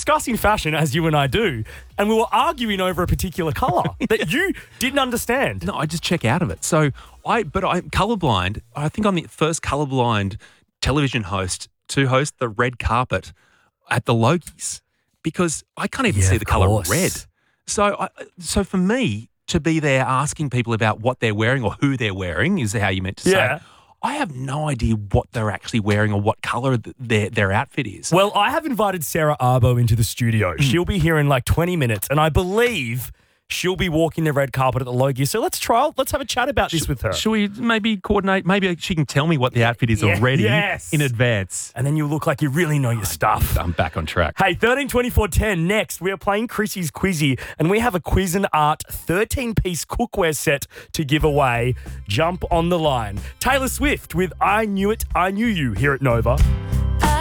discussing fashion as you and I do, and we were arguing over a particular colour that you didn't understand. No, I just check out of it. So I'm colourblind. I think I'm the first colourblind television host to host the red carpet at the Logies because I can't even see the colour red. So for me to be there asking people about what they're wearing or who they're wearing is how you meant to say it. I have no idea what they're actually wearing or what colour their outfit is. Well, I have invited Sarah Arbo into the studio. She'll be here in like 20 minutes, and I believe she'll be walking the red carpet at the Logie. So let's have a chat about this with her. Should we maybe coordinate? Maybe she can tell me what the outfit is already in advance. And then you look like you really know your stuff. I'm back on track. Hey, 132410, next we are playing Chrissy's Quizzy, and we have a Quiz and Art 13-piece cookware set to give away. Jump on the line. Taylor Swift with I Knew It, I Knew You here at Nova.